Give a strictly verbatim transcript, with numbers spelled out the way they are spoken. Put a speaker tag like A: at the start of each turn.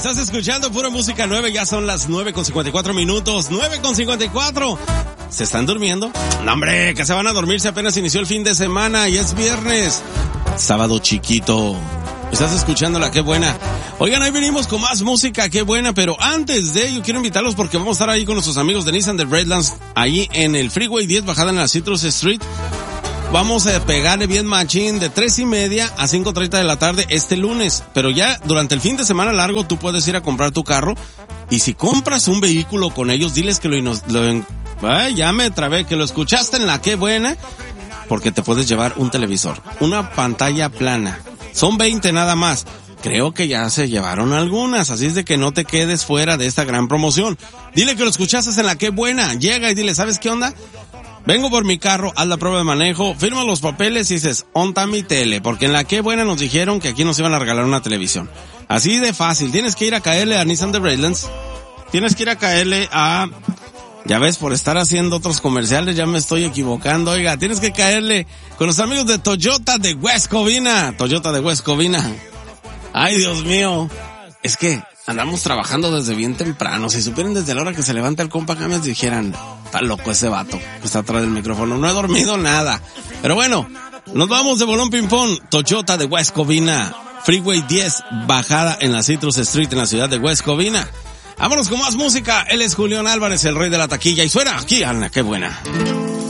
A: Estás escuchando pura música nueva, ya son las nueve con cincuenta y cuatro minutos, nueve con cincuenta y cuatro. ¿Se están durmiendo? No, hombre, que se van a dormir, se apenas inició el fin de semana y es viernes. Sábado chiquito. Estás escuchando la Qué Buena. Oigan, ahí venimos con más música, Qué Buena, pero antes de ello quiero invitarlos porque vamos a estar ahí con nuestros amigos de Nissan de Redlands, ahí en el Freeway diez, bajada en la Citrus Street. Vamos a pegarle bien machín de tres y media a cinco treinta de la tarde este lunes. Pero ya durante el fin de semana largo tú puedes ir a comprar tu carro. Y si compras un vehículo con ellos, diles que lo, lo ay, ya me trabé, que lo escuchaste en la Qué Buena, porque te puedes llevar un televisor, una pantalla plana. Son veinte nada más. Creo que ya se llevaron algunas, así es de que no te quedes fuera de esta gran promoción. Dile que lo escuchaste en la Qué Buena. Llega y dile, ¿sabes qué onda? Vengo por mi carro, haz la prueba de manejo, firma los papeles y dices, onta mi tele, porque en la Qué Buena nos dijeron que aquí nos iban a regalar una televisión. Así de fácil, tienes que ir a caerle a Nissan de Redlands, tienes que ir a caerle a, ya ves, por estar haciendo otros comerciales ya me estoy equivocando, oiga, tienes que caerle con los amigos de Toyota de West Covina, Toyota de West Covina. Ay, Dios mío, es que andamos trabajando desde bien temprano. Si supieran desde la hora que se levanta el compa James, dijeran, está loco ese vato que está atrás del micrófono. No he dormido nada. Pero bueno, nos vamos de bolón ping-pong. Toyota de West Covina, Freeway diez, bajada en la Citrus Street en la ciudad de West Covina. Vámonos con más música. Él es Julián Álvarez, el rey de la taquilla. Y suena aquí, Ana, Qué Buena.